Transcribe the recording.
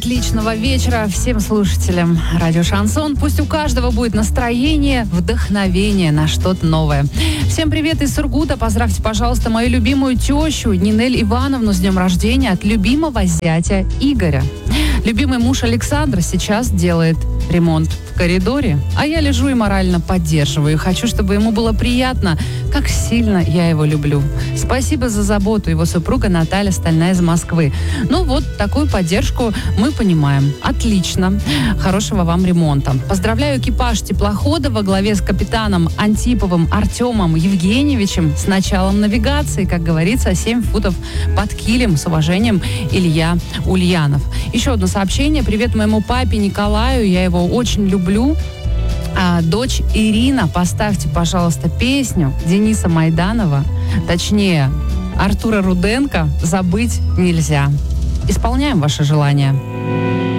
отличного вечера всем слушателям радио Шансон. Пусть у каждого будет настроение, вдохновение на что-то новое. Всем привет из Сургута. Поздравьте, пожалуйста, мою любимую тещу Нинель Ивановну с днем рождения от любимого зятя Игоря. Любимый муж Александр сейчас делает ремонт в коридоре, а я лежу и морально поддерживаю. Хочу, чтобы ему было приятно, как сильно я его люблю. Спасибо за заботу, его супруга Наталья Стальная из Москвы. Ну вот, такую поддержку мы понимаем. Отлично. Хорошего вам ремонта. Поздравляю экипаж теплохода во главе с капитаном Антиповым Артемом Евгеньевичем с началом навигации. Как говорится, 7 футов под килем. С уважением, Илья Ульянов. Еще одно сообщение. Привет моему папе Николаю. Я его очень люблю. Дочь Ирина, поставьте, пожалуйста, песню Дениса Майданова, точнее, Артура Руденко «Забыть нельзя». Исполняем ваше желание.